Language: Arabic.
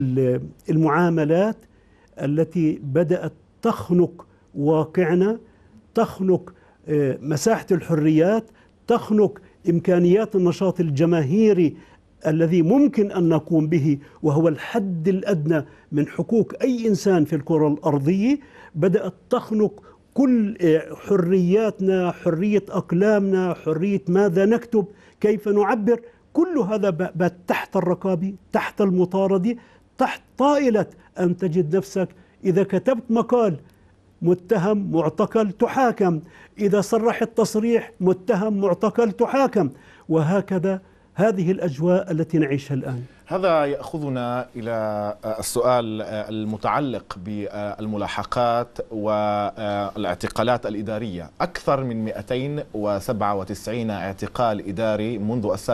المعاملات التي بدأت تخنق واقعنا، تخنق مساحة الحريات، تخنق إمكانيات النشاط الجماهيري الذي ممكن أن نقوم به، وهو الحد الأدنى من حقوق أي إنسان في الكرة الأرضية. بدأت تخنق كل حرياتنا، حرية أقلامنا، حرية ماذا نكتب، كيف نعبر. كل هذا بات تحت الرقابة، تحت المطاردة، تحت طائلة أن تجد نفسك إذا كتبت مقال متهم معتقل تحاكم، إذا صرحت تصريح متهم معتقل تحاكم، وهكذا. هذه الأجواء التي نعيشها الآن. هذا يأخذنا إلى السؤال المتعلق بالملاحقات والاعتقالات الإدارية. أكثر من 297 اعتقال إداري منذ